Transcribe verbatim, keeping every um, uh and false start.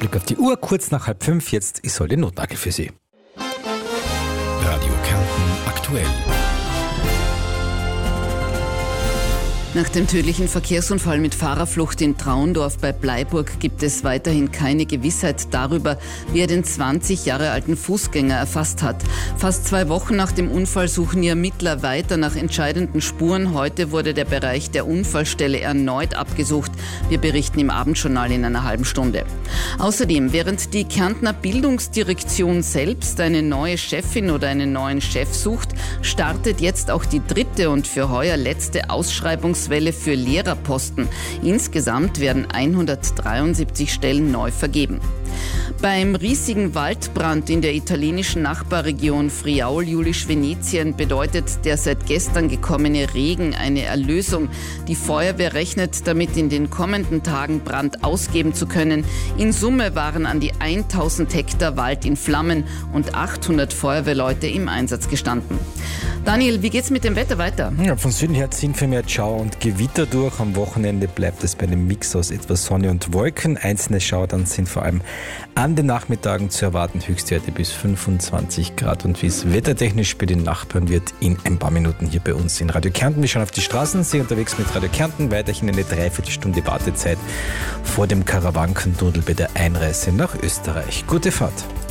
Blick auf die Uhr, kurz nach halb fünf. Jetzt Isolde Notnagel für Sie. Radio Kärnten aktuell. Nach dem tödlichen Verkehrsunfall mit Fahrerflucht in Traundorf bei Bleiburg gibt es weiterhin keine Gewissheit darüber, wie er den zwanzig Jahre alten Fußgänger erfasst hat. Fast zwei Wochen nach dem Unfall suchen die Ermittler weiter nach entscheidenden Spuren. Heute wurde der Bereich der Unfallstelle erneut abgesucht. Wir berichten im Abendjournal in einer halben Stunde. Außerdem, während die Kärntner Bildungsdirektion selbst eine neue Chefin oder einen neuen Chef sucht, startet jetzt auch die dritte und für heuer letzte Ausschreibungswelle für Lehrerposten. Insgesamt werden hundertdreiundsiebzig Stellen neu vergeben. Beim riesigen Waldbrand in der italienischen Nachbarregion Friaul-Julisch-Venetien bedeutet der seit gestern gekommene Regen eine Erlösung. Die Feuerwehr rechnet damit, in den kommenden Tagen Brand ausgeben zu können. In Summe waren an die tausend Hektar Wald in Flammen und achthundert Feuerwehrleute im Einsatz gestanden. Daniel, wie geht's mit dem Wetter weiter? Ja, von Süden her ziehen vermehrt Schauer und Gewitter durch. Am Wochenende bleibt es bei einem Mix aus etwas Sonne und Wolken. Einzelne Schauern sind vor allem an den Nachmittagen zu erwarten. Höchstwerte bis fünfundzwanzig Grad. Und wie es wettertechnisch bei den Nachbarn wird, in ein paar Minuten hier bei uns in Radio Kärnten. Wir schauen auf die Straßen, sind unterwegs mit Radio Kärnten. Weiterhin eine Dreiviertelstunde Wartezeit vor dem Karawankentunnel bei der Einreise nach Österreich. Gute Fahrt.